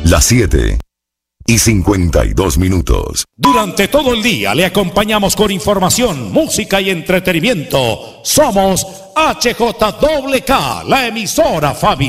Las 7:52. Durante todo el día le acompañamos con información, música y entretenimiento. Somos HJWK, la emisora familiar.